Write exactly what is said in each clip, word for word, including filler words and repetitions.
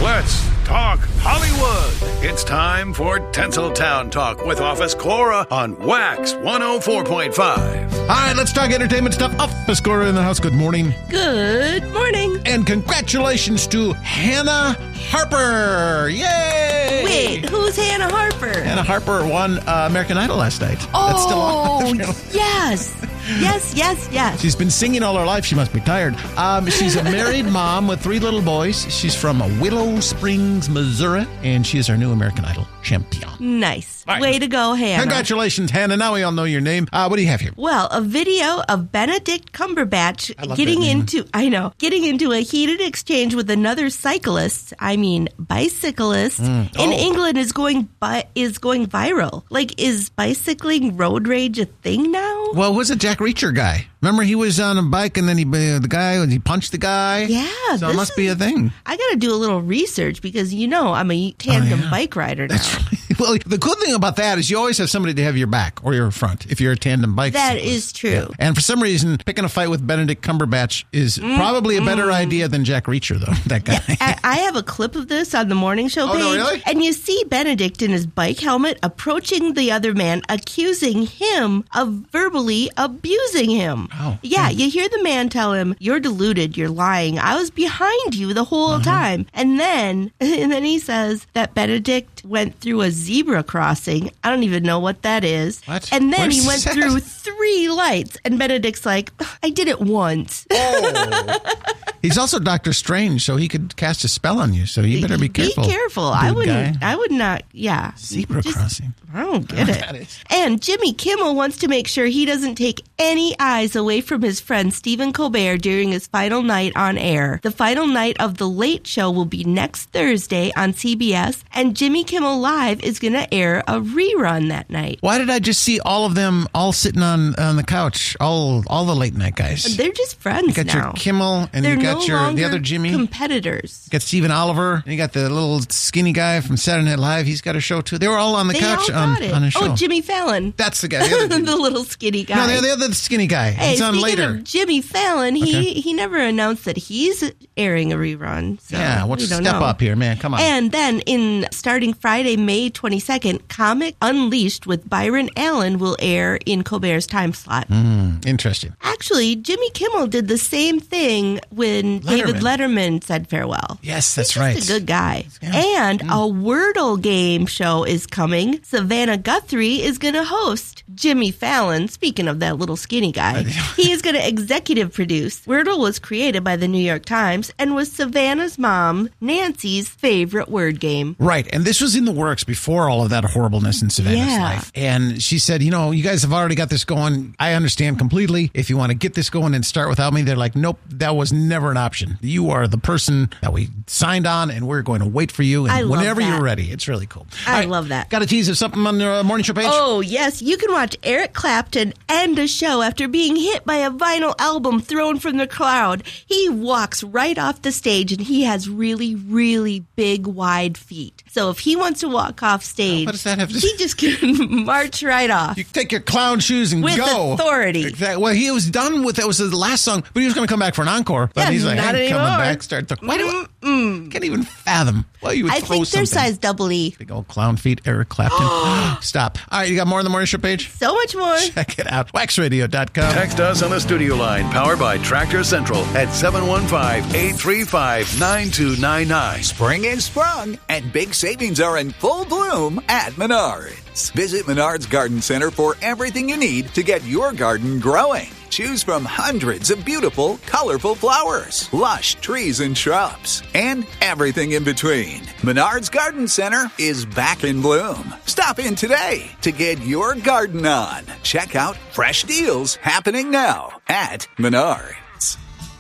Let's talk Hollywood. It's time for Tinseltown Talk with Office Cora on Wax one oh four point five. All right, let's talk entertainment stuff. Office Cora in the house. Good morning. Good morning. And congratulations to Hannah Harper. Yay! Wait, who's Hannah Harper? Hannah Harper won uh, American Idol last night. Oh, That's still on. yes. Yes, yes, yes. She's been singing all her life. She must be tired. Um, she's a married mom with three little boys. She's from Willow Springs, Missouri, and she is our new American Idol champion. Nice. Right. Way to go, Hannah. Congratulations, Hannah. Now we all know your name. Uh, what do you have here? Well, a video of Benedict Cumberbatch I love getting that name. into, I know, getting into a heated exchange with another cyclist, I mean, bicyclist, Mm. in Oh. England is going bi- is going viral. Like, is bicycling road rage a thing now? Well, was it Jack Reacher guy? Remember he was on a bike and then he uh, the guy he punched the guy? Yeah. So it this must be a is- thing. I got to do a little research because, you know, I'm a tandem Oh, yeah. bike rider now. That's right. Well, the good thing about that is you always have somebody to have your back or your front if you're a tandem bike That cyclist. is true. Yeah. And for some reason, picking a fight with Benedict Cumberbatch is probably a better idea than Jack Reacher, though, that guy. I, I have a clip of this on the morning show Oh, page. no, really? And you see Benedict in his bike helmet approaching the other man, accusing him of verbally abusing him. Oh. Yeah, you hear the man tell him, "You're deluded, you're lying. I was behind you the whole Uh-huh. time." And then and then he says that Benedict went through a zebra crossing. I don't even know what that is. What? And then Where's he went that? through three lights. And Benedict's like, "I did it once." Oh. He's also Doctor Strange, so he could cast a spell on you, so you better be careful. Be careful. I big wouldn't. guy. I would not. Yeah. Zebra Just- crossing. I don't get That it. is- And Jimmy Kimmel wants to make sure he doesn't take any eyes away from his friend Stephen Colbert during his final night on air. The final night of The Late Show will be next Thursday on C B S, and Jimmy Kimmel Live is going to air a rerun that night. Why did I just see all of them all sitting on on the couch? All all the late night guys. They're just friends You got now. your Kimmel and They're you got no your the longer other Jimmy. competitors. You got Stephen Oliver, and you got the little skinny guy from Saturday Night Live. He's got a show too. They were all on the They couch all on, got it. on a show. Oh, Jimmy Fallon. That's the guy. The other the Jimmy. little skinny guy. No, the, the other skinny guy. Hey, He's on speaking later. of Jimmy Fallon, he, Okay. he never announced that he's airing a rerun. So yeah, what's we don't step know. up here, man? Come on. And then in starting Friday, May twenty-second, Comic Unleashed with Byron Allen will air in Colbert's time slot. Mm, interesting. Actually, Jimmy Kimmel did the same thing when David Letterman said farewell. Yes, that's He's right. just a good guy. Yeah. And a Wordle game show is coming. Savannah Guthrie is going to host Jimmy Fallon. Speaking of that little skinny guy, he is going to executive produce. Wordle was created by the New York Times and was Savannah's mom, Nancy's favorite word game. Right, and this was in the works before all of that horribleness in Savannah's Yeah. life. And she said, you know, you guys have already got this going. I understand completely. If you want to get this going and start without me, they're like, nope, that was never an option. You are the person that we signed on, and we're going to wait for you. And I love whenever that. you're ready, it's really cool. I love that. Got a tease of something on the uh, morning show page? Oh, yes. You can watch Eric Clapton end a show after being hit by a vinyl album thrown from the crowd. He walks right off the stage, and he has really, really big, wide feet. So if he wants to walk off stage, What does that have to- he just can march right off. You take your clown shoes and With go. authority. Exactly. Well, he was done with that. Was the last song, but he was going to come back for an encore. But Yeah, he's like, not I ain't coming anymore. back. Start the. Why do I can't even fathom why you would I throw think they're something. size double E. Big old clown feet, Eric Clapton. Stop. All right, you got more on the morning show page? So much more. Check it out. wax radio dot com. Text us on the studio line powered by Tractor Central at seven one five, eight three five, nine two nine nine. Spring is sprung, and big savings are in full bloom at Menards. Visit Menards Garden Center for everything you need to get your garden growing. Choose from hundreds of beautiful, colorful flowers, lush trees and shrubs, and everything in between. Menards Garden Center is back in bloom. Stop in today to get your garden on. Check out fresh deals happening now at Menards.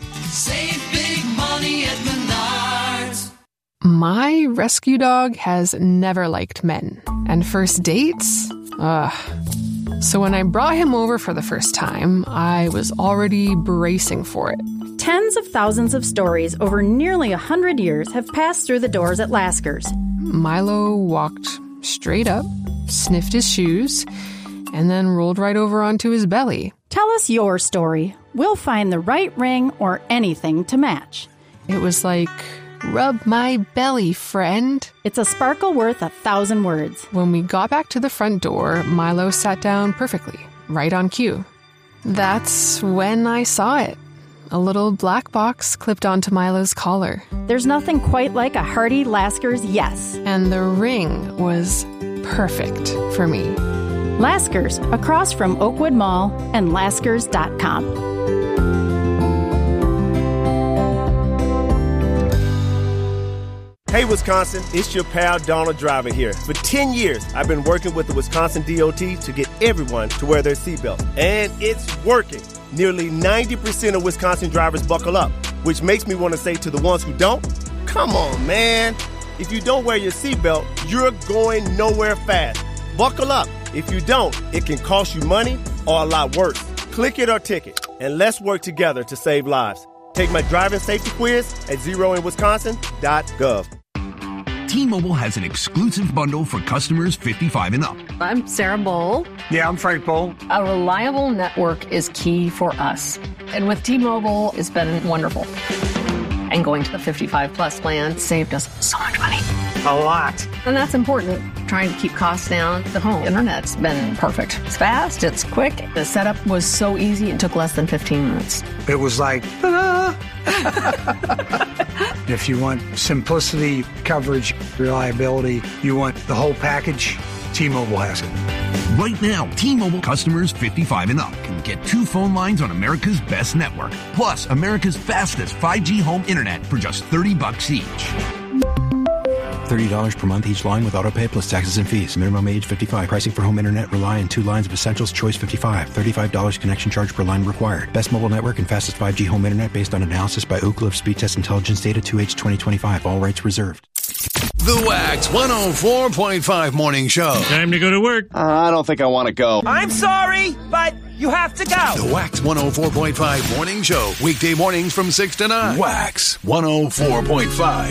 Save big money at Menards. My rescue dog has never liked men. And first dates? Ugh. So when I brought him over for the first time, I was already bracing for it. Tens of thousands of stories over nearly a hundred years have passed through the doors at Lasker's. Milo walked straight up, sniffed his shoes, and then rolled right over onto his belly. Tell us your story. We'll find the right ring or anything to match. It was like Rub my belly, friend. It's a sparkle worth a thousand words. When we got back to the front door, Milo sat down perfectly, right on cue. That's when I saw it. A little black box clipped onto Milo's collar. There's nothing quite like a hearty Lasker's yes. And the ring was perfect for me. Lasker's, across from Oakwood Mall and Laskers dot com. Hey, Wisconsin, it's your pal Donald Driver here. For ten years, I've been working with the Wisconsin D O T to get everyone to wear their seatbelt. And it's working. Nearly ninety percent of Wisconsin drivers buckle up, which makes me want to say to the ones who don't, come on, man. If you don't wear your seatbelt, you're going nowhere fast. Buckle up. If you don't, it can cost you money or a lot worse. Click it or ticket, and let's work together to save lives. Take my driving safety quiz at zero in wisconsin dot gov. T-Mobile has an exclusive bundle for customers fifty-five and up. I'm Sarah Bowl. Yeah, I'm Frank Bowl. A reliable network is key for us. And with T-Mobile, it's been wonderful. And going to the fifty-five plus plan saved us so much money. A lot. And that's important. Trying to keep costs down. The home internet's been perfect. It's fast, it's quick. The setup was so easy, it took less than fifteen minutes. It was like, ta-da! If you want simplicity, coverage, reliability, you want the whole package, T-Mobile has it. Right now, T-Mobile customers fifty-five and up can get two phone lines on America's best network, plus America's fastest five G home internet for just thirty bucks each. thirty dollars per month each line with autopay plus taxes and fees. Minimum age fifty-five. Pricing for home internet rely on two lines of Essentials Choice fifty-five. thirty-five dollars connection charge per line required. Best mobile network and fastest five G home internet based on analysis by Ookla of Speed Test Intelligence Data two H twenty twenty-five. All rights reserved. The Wax one oh four point five Morning Show. Time to go to work. Uh, I don't think I want to go. I'm sorry, but you have to go. The Wax one oh four point five Morning Show. Weekday mornings from six to nine. Wax one oh four point five.